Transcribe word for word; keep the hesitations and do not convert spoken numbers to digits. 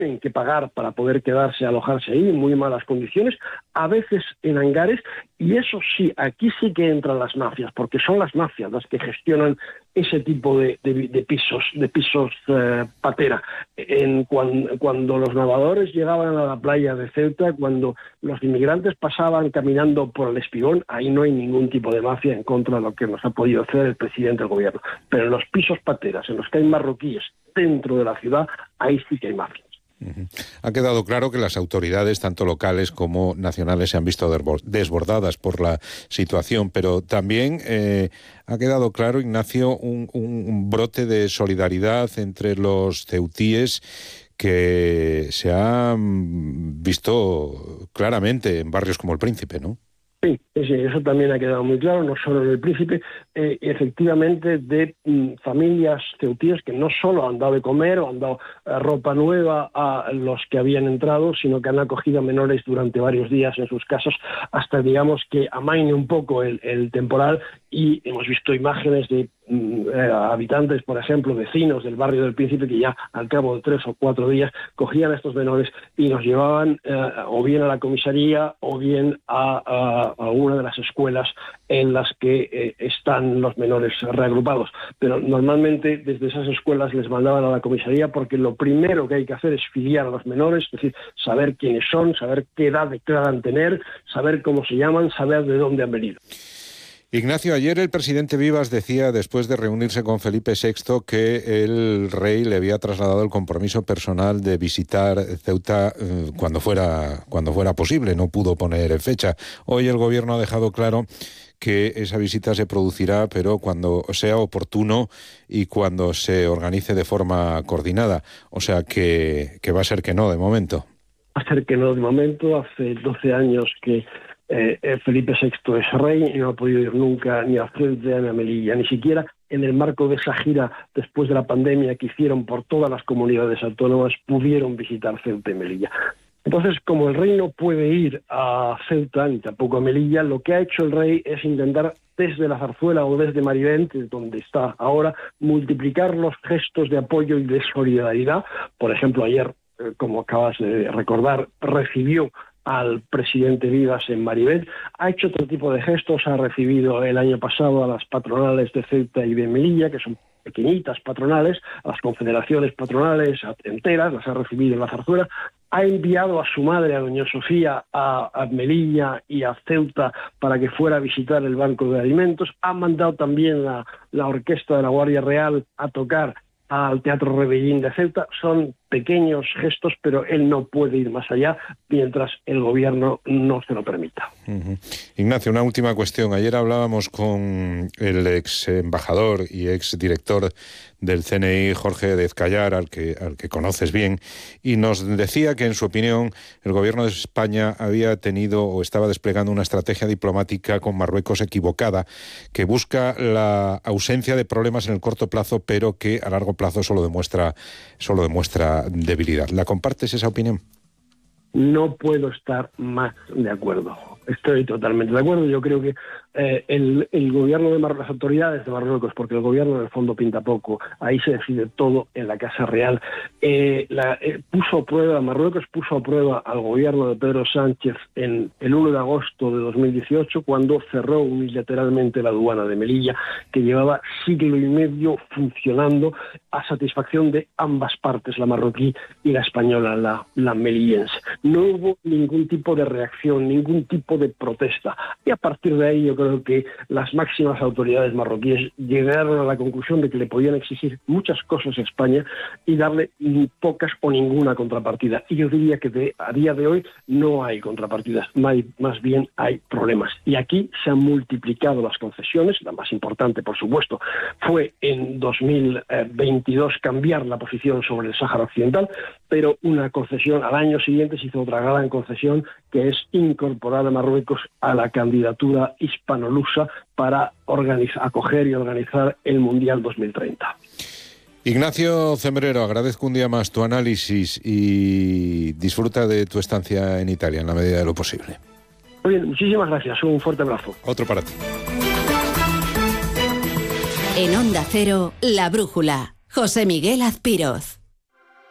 tienen que pagar para poder quedarse, alojarse ahí en muy malas condiciones, a veces en hangares, y eso sí, aquí sí que entran las mafias, porque son las mafias las que gestionan ese tipo de, de, de pisos, de pisos eh, patera. En, cuando, cuando los nadadores llegaban a la playa de Ceuta, cuando los inmigrantes pasaban caminando por el Espigón, ahí no hay ningún tipo de mafia en contra de lo que nos ha podido hacer el presidente del gobierno. Pero en los pisos pateras, en los que hay marroquíes dentro de la ciudad, ahí sí que hay mafias. Uh-huh. Ha quedado claro que las autoridades, tanto locales como nacionales, se han visto desbordadas por la situación, pero también eh, ha quedado claro, Ignacio, un, un brote de solidaridad entre los ceutíes que se ha visto claramente en barrios como El Príncipe, ¿no? Sí, sí, eso también ha quedado muy claro, no solo en El Príncipe, eh, efectivamente de mm, familias ceutíes que no solo han dado de comer o han dado eh, ropa nueva a los que habían entrado, sino que han acogido a menores durante varios días en sus casas hasta, digamos, que amaine un poco el, el temporal, y hemos visto imágenes de mm, eh, habitantes, por ejemplo, vecinos del barrio del Príncipe, que ya al cabo de tres o cuatro días cogían a estos menores y los llevaban eh, o bien a la comisaría o bien a, a a una de las escuelas en las que eh, están los menores reagrupados. Pero normalmente desde esas escuelas les mandaban a la comisaría, porque lo primero que hay que hacer es filiar a los menores, es decir, saber quiénes son, saber qué edad declaran tener, saber cómo se llaman, saber de dónde han venido. Ignacio, ayer el presidente Vivas decía, después de reunirse con Felipe sexto, que el rey le había trasladado el compromiso personal de visitar Ceuta eh, cuando fuera, cuando fuera posible. No pudo poner fecha. Hoy el gobierno ha dejado claro que esa visita se producirá, pero cuando sea oportuno y cuando se organice de forma coordinada. O sea que, que va a ser que no, de momento. Va a ser que no, de momento. Hace doce años que Eh, Felipe sexto es rey y no ha podido ir nunca ni a Ceuta ni a Melilla, ni siquiera en el marco de esa gira después de la pandemia que hicieron por todas las comunidades autónomas pudieron visitar Ceuta y Melilla. Entonces, como el rey no puede ir a Ceuta ni tampoco a Melilla, lo que ha hecho el rey es intentar desde la Zarzuela o desde Marivent, donde está ahora, multiplicar los gestos de apoyo y de solidaridad. Por ejemplo, ayer, eh, como acabas de recordar, recibió al presidente Vivas en Marivent, ha hecho otro tipo de gestos, ha recibido el año pasado a las patronales de Ceuta y de Melilla, que son pequeñitas patronales, a las confederaciones patronales enteras, las ha recibido en la Zarzuela, ha enviado a su madre, a doña Sofía, a, a Melilla y a Ceuta para que fuera a visitar el Banco de Alimentos, ha mandado también la, la orquesta de la Guardia Real a tocar al Teatro Rebellín de Ceuta. Son pequeños gestos, pero él no puede ir más allá mientras el gobierno no se lo permita. Uh-huh. Ignacio, una última cuestión. Ayer hablábamos con el ex embajador y ex director del C N I, Jorge de Ezcayar, al que, al que conoces bien, y nos decía que, en su opinión, el gobierno de España había tenido o estaba desplegando una estrategia diplomática con Marruecos equivocada, que busca la ausencia de problemas en el corto plazo, pero que a largo plazo solo demuestra, solo demuestra debilidad. ¿La compartes esa opinión? No puedo estar más de acuerdo. Estoy totalmente de acuerdo. Yo creo que eh, el, el gobierno de Marruecos, las autoridades de Marruecos, porque el gobierno en el fondo pinta poco, ahí se decide todo en la Casa Real, eh, la, eh, puso a prueba, Marruecos puso a prueba al gobierno de Pedro Sánchez en el uno de agosto de dos mil dieciocho, cuando cerró unilateralmente la aduana de Melilla, que llevaba siglo y medio funcionando a satisfacción de ambas partes, la marroquí y la española, la, la melillense. No hubo ningún tipo de reacción, ningún tipo de protesta. Y a partir de ahí yo creo que las máximas autoridades marroquíes llegaron a la conclusión de que le podían exigir muchas cosas a España y darle pocas o ninguna contrapartida. Y yo diría que de, a día de hoy no hay contrapartidas, más, más bien hay problemas. Y aquí se han multiplicado las concesiones. La más importante, por supuesto, fue en dos mil veintidós cambiar la posición sobre el Sáhara Occidental, pero una concesión al año siguiente se hizo otra gran concesión, que es incorporar a Marruecos a la candidatura hispanolusa para organizar, acoger y organizar el Mundial dos mil treinta. Ignacio Cembrero, agradezco un día más tu análisis y disfruta de tu estancia en Italia en la medida de lo posible. Muy bien, muchísimas gracias, un fuerte abrazo. Otro para ti. En Onda Cero, La Brújula, José Miguel Azpiroz.